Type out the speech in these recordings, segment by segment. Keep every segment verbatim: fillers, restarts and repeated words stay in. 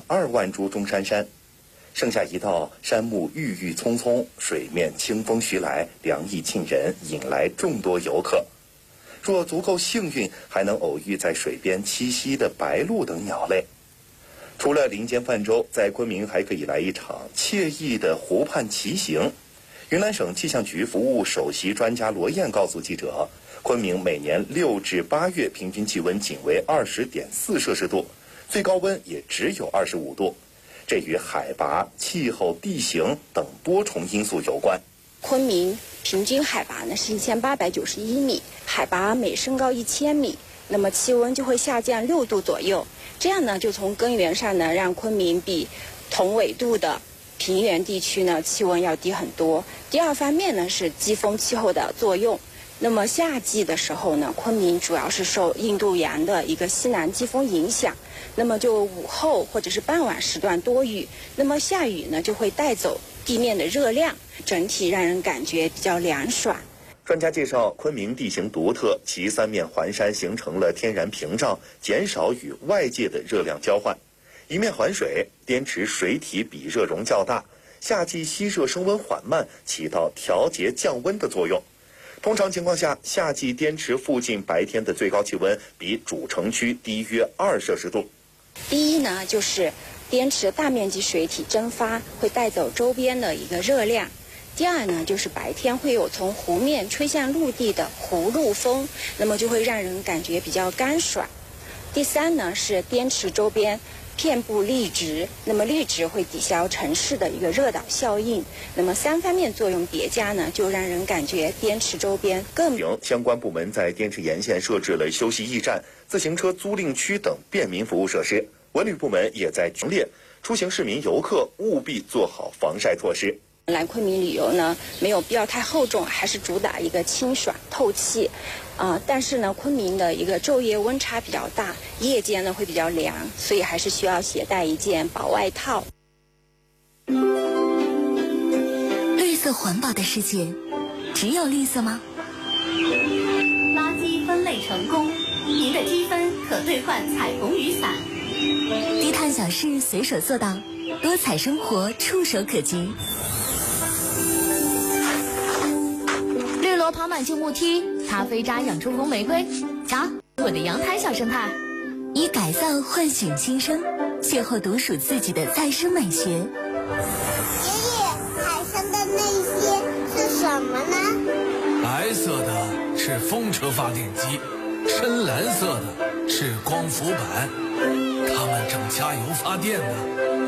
二万株中山杉。盛夏一到，山木郁郁葱葱，水面清风徐来，凉意沁人，引来众多游客。若足够幸运，还能偶遇在水边栖息的白鹭等鸟类。除了林间泛舟，在昆明还可以来一场惬意的湖畔骑行。云南省气象局服务首席专家罗燕告诉记者，昆明每年六至八月平均气温仅为二十点四摄氏度，最高温也只有二十五度。这与海拔、气候、地形等多重因素有关。 昆明平均海拔呢是一千八百九十一米，海拔每升高一千米，那么气温就会下降六度左右。这样呢，就从根源上呢，让昆明比同纬度的平原地区呢气温要低很多。第二方面呢是季风气候的作用。那么夏季的时候呢，昆明主要是受印度洋的一个西南季风影响，那么就午后或者是傍晚时段多雨，那么下雨呢就会带走地面的热量，整体让人感觉比较凉爽。 专家介绍，昆明地形独特，其三面环山形成了天然屏障，减少与外界的热量交换。一面环水，滇池水体比热容较大，夏季吸热升温缓慢，起到调节降温的作用。通常情况下，夏季滇池附近白天的最高气温比主城区低约二摄氏度。 第一呢，就是滇池大面积水体蒸发，会带走周边的一个热量。第二呢，就是白天会有从湖面吹向陆地的湖陆风，那么就会让人感觉比较干爽。第三呢，是滇池周边遍布砾石，那么砾石会抵消城市的一个热岛效应，那么三方面作用叠加呢，就让人感觉滇池周边更。 相关部门在滇池沿线设置了休息驿站、自行车租赁区等便民服务设施。文旅部门也在强烈出行市民游客务必做好防晒措施。 来昆明旅游呢，没有必要太厚重，还是主打一个清爽透气。啊、呃，但是呢，昆明的一个昼夜温差比较大，夜间呢会比较凉，所以还是需要携带一件薄外套。 绿色环保的世界，只有绿色吗？ 垃圾分类成功，您的积分可兑换彩虹雨伞。 低碳小事随手做到，多彩生活触手可及。 绿萝跑满旧木梯，咖啡渣养出红玫瑰。瞧，我的阳台小生态。 以改造唤醒新生，邂逅独属自己的再生美学。爷爷，海上的那些是什么呢？ 白色的是风车发电机，深蓝色的是光伏板，它们正加油发电呢。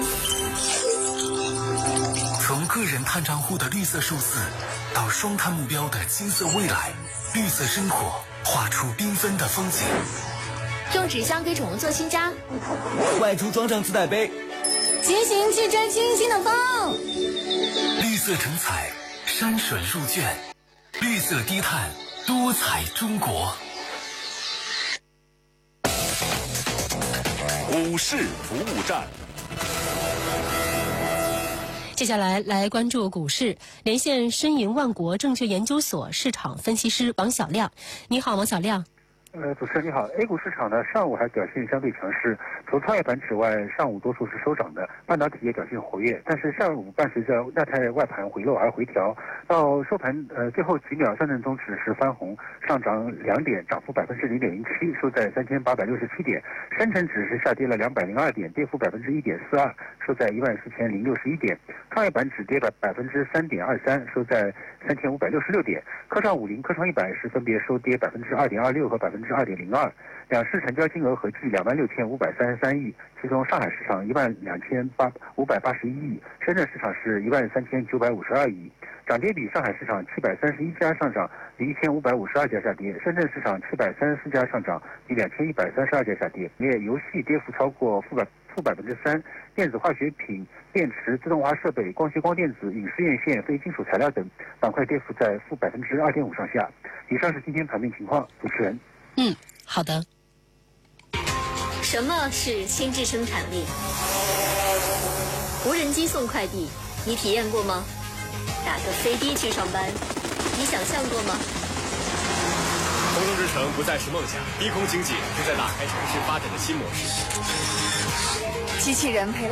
从个人碳账户的绿色数字，到双碳目标的金色未来，绿色生活画出缤纷的风景。 用纸箱给宠物做新家， 外出装上自带杯， 骑行去追清新的风。 绿色成彩，山水入卷，绿色低碳，多彩中国。 股市服务站。 接下来来关注股市，连线申银万国证券研究所市场分析师王小亮。你好，王小亮。 呃，主持人你好。A 股市场呢，上午还表现相对强势，除创业板之外，上午多数是收涨的，半导体也表现活跃。但是下午伴随着亚太外盘回落而回调，到收盘呃最后几秒，上证综指是翻红，上涨两点，涨幅百分之零点零七，收在三千八百六十七点。深成指是下跌了两百零二点，跌幅百分之一点四二，收在一万四千零六十一点。创业板指跌百百分之三点二三，收在三千五百六十六点。科创五零、科创一百是分别收跌百分之二点二六和百分之二点零二，两市成交金额合计两万六千五百三十三亿，其中上海市场一万两千八五百八十一亿，深圳市场是一万三千九百五十二亿。涨跌比，上海市场七百三十一家上涨，比一千五百五十二家下跌；深圳市场七百三十四家上涨，比两千一百三十二家下跌。业游戏跌幅超过负百负百分之三，电子化学品、电池、自动化设备、光学光电子、影视院线、非金属材料等板块跌幅在负百分之二点五上下。以上是今天盘面情况，主持人。 嗯，好的。 什么是心智生产力？无人机送快递，你体验过吗？打个飞的去上班，你想象过吗？ 空中之城不再是梦想，低空经济正在打开城市发展的新模式。 机器人陪